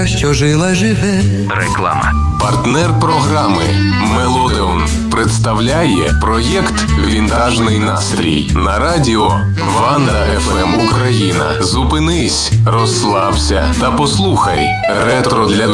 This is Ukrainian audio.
що жила живе. Реклама. Партнер програми «Мелодеон» представляє проєкт «Вінтажний настрій» на радіо Ванда ФМ Україна. Зупинись, розслабся та послухай ретро для